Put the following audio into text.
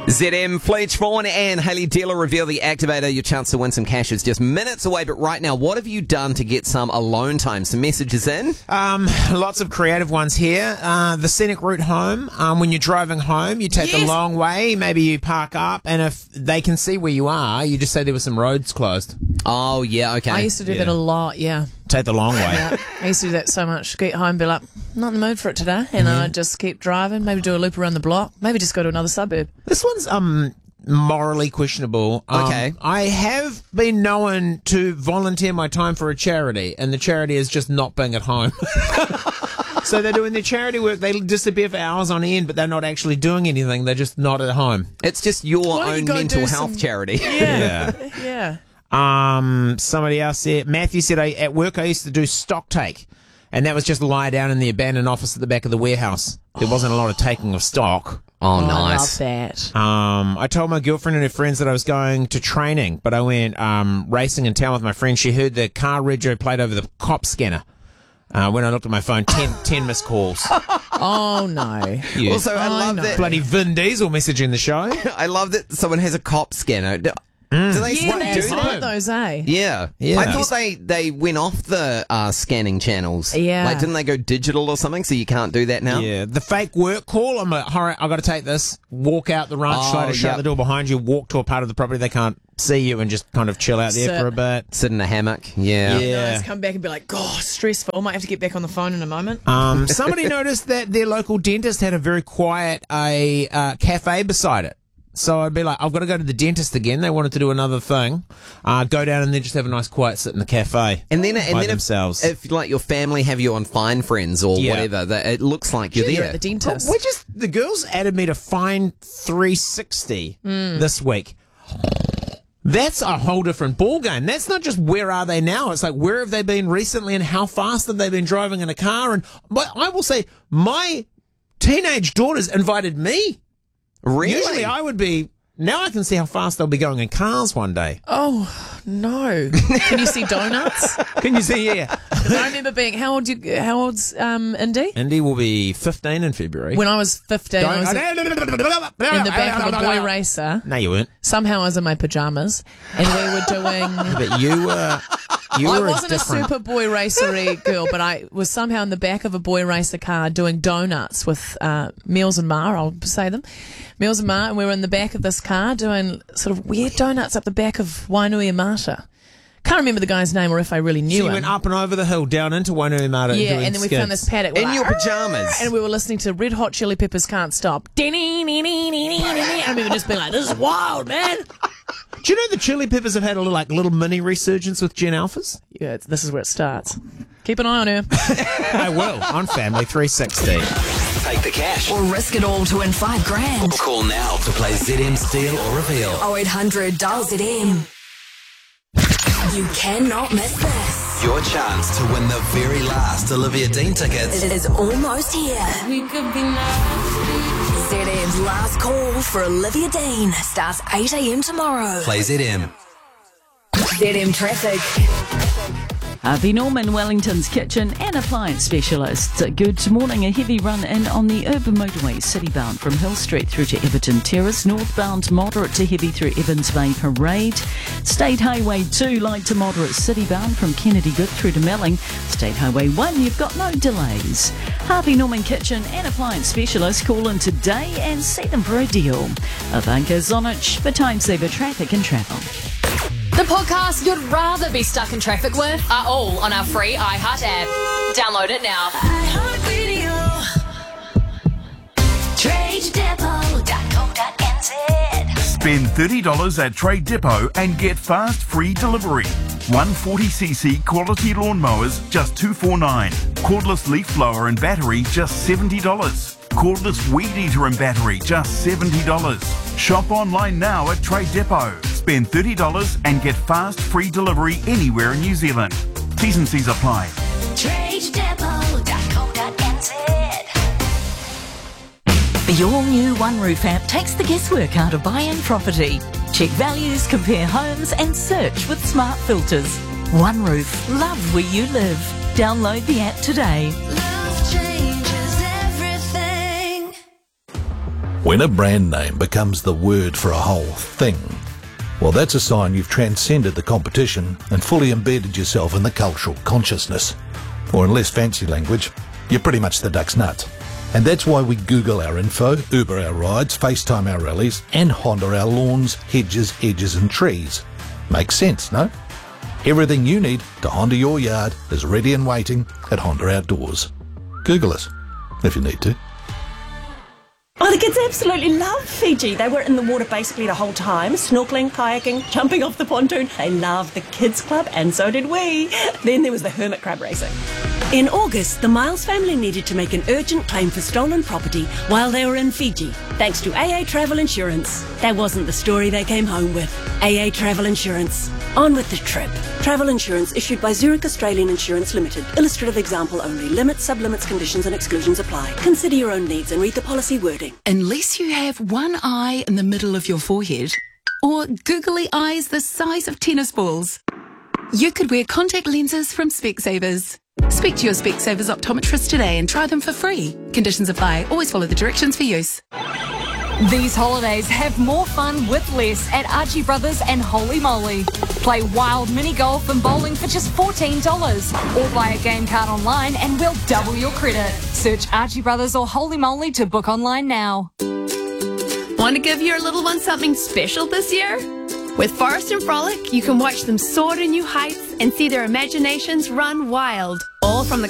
ZM, Fletch Vaughan and Hayley Dealer reveal the activator. Your chance to win some cash is just minutes away. But right now, what have you done to get some alone time? Some messages in? Lots of creative ones here. The scenic route home. When you're driving home, you take the long way. Maybe you park up, and if they can see where you are, you just say there were some roads closed. Oh, yeah, okay. I used to do that a lot, yeah. Take the long way. Yeah, I used to do that so much. Get home, be like, not in the mood for it today. And I'd just keep driving, maybe do a loop around the block, maybe just go to another suburb. This one's morally questionable. Okay. I have been known to volunteer my time for a charity, and the charity is just not being at home. So they're doing their charity work, they disappear for hours on end, but they're not actually doing anything, they're just not at home. It's just your Why don't you own go mental do health some- charity. Yeah. Somebody else said, Matthew said, at work I used to do stock take, and that was just lie down in the abandoned office at the back of the warehouse. There wasn't a lot of taking of stock. Oh, I nice. love that. I told my girlfriend and her friends that I was going to training, but I went racing in town with my friend. She heard the car rego played over the cop scanner. When I looked at my phone, 10 missed calls. Oh, no. Yeah. Also, I love that. Bloody Vin Diesel messaging the show. I love that someone has a cop scanner. Do they Yeah, still they do still that? have those, eh? Yeah. Yeah. I thought they went off the scanning channels. Yeah. Like, didn't they go digital or something, so you can't do that now? Yeah, the fake work call. I'm like, all right, I've got to take this. Walk out the ranch, try to shut yep. the door behind you, walk to a part of the property they can't see you, and just kind of chill out there Sit. for a bit. Sit in a hammock. Yeah. Yeah. Nice, come back and be like, gosh, stressful. Might have to get back on the phone in a moment. Somebody noticed that their local dentist had a very quiet cafe beside it. So I'd be like, I've got to go to the dentist again. They wanted to do another thing. Go down and then just have a nice quiet sit in the cafe. And then themselves. if like your family have you on Find Friends or Yeah. whatever, it looks like you're You're there. at the dentist. the girls added me to Find 360 this week. That's a whole different ball game. That's not just where are they now. It's like where have they been recently and how fast have they been driving in a car. But I will say my teenage daughters invited me. Really? Usually I would be. Now I can see how fast they'll be going in cars one day. Oh, no. Can you see donuts? Can you see? Yeah. 'Cause I remember being, how old's Indy? Indy will be 15 in February. When I was 15, I was in in the back of a boy racer. No, you weren't. Somehow I was in my pajamas, and we were doing... But you were. You I were wasn't a different. super boy racery girl, but I was somehow in the back of a boy racer car doing donuts with Meals and Ma, I'll say them. Meals and Ma, and we were in the back of this car doing sort of weird donuts up the back of Wainuiomata. Can't remember the guy's name or if I really knew So you him. went up and over the hill, down into Wainuiomata. Yeah, doing and then we found this skids. paddock. We're In like, your pajamas. and we were listening to Red Hot Chili Peppers Can't Stop. I remember just being like, this is wild, man. Do you know the Chili Peppers have had a little mini resurgence with Gen Alphas? Yeah, this is where it starts. Keep an eye on her. I will on Family 360. Take the cash. Or risk it all to win $5,000. Call now to play ZM Steal or Reveal. 0800 dial ZM. You cannot miss this. Your chance to win the very last Olivia Dean tickets. It is almost here. We could be nasty. ZM's last call for Olivia Dean starts 8 a.m. tomorrow. Play ZM. ZM traffic. Harvey Norman, Wellington's kitchen and appliance specialist. Good morning. A heavy run in on the urban motorway, citybound from Hill Street through to Everton Terrace. Northbound, moderate to heavy through Evans Bay Parade. State Highway 2, light to moderate citybound from Kennedy Good through to Melling. State Highway 1, you've got no delays. Harvey Norman kitchen and appliance specialist. Call in today and see them for a deal. Ivanka Zonich for Time Saver Traffic and Travel. The podcasts you'd rather be stuck in traffic with are all on our free iHeart app. Download it now. TradeDepot.co.nz. Spend $30 at Trade Depot and get fast free delivery. 140cc quality lawnmowers just $249. Cordless leaf blower and battery just $70. Cordless weed eater and battery just $70. Shop online now at Trade Depot. Spend $30 and get fast free delivery anywhere in New Zealand. T's and C's apply. TradeDepot.co.nz. Your new One Roof app takes the guesswork out of buying property. Check values, compare homes and search with smart filters. One Roof, love where you live. Download the app today. Love changes everything. When a brand name becomes the word for a whole thing, well, that's a sign you've transcended the competition and fully embedded yourself in the cultural consciousness. Or in less fancy language, you're pretty much the duck's nut. And that's why we Google our info, Uber our rides, FaceTime our rallies, and Honda our lawns, hedges, edges and trees. Makes sense, no? Everything you need to Honda your yard is ready and waiting at Honda Outdoors. Google us, if you need to. Oh, the kids absolutely love Fiji. They were in the water basically the whole time, snorkeling, kayaking, jumping off the pontoon. They loved the kids club, and so did we. Then there was the hermit crab racing. In August, the Miles family needed to make an urgent claim for stolen property while they were in Fiji, thanks to AA Travel Insurance. That wasn't the story they came home with. AA Travel Insurance. On with the trip. Travel insurance issued by Zurich Australian Insurance Limited. Illustrative example only. Limits, sublimits, conditions and exclusions apply. Consider your own needs and read the policy wording. Unless you have one eye in the middle of your forehead, or googly eyes the size of tennis balls, you could wear contact lenses from Specsavers. Speak to your Specsavers optometrist today and try them for free. Conditions apply. Always follow the directions for use. These holidays have more fun with less at Archie Brothers and Holy Moly. Play wild mini golf and bowling for just $14 or buy a game card online and we'll double your credit. Search Archie Brothers or Holy Moly to book online now. Want to give your little one something special this year? With Forest and Frolic, you can watch them soar to new heights and see their imaginations run wild, all from the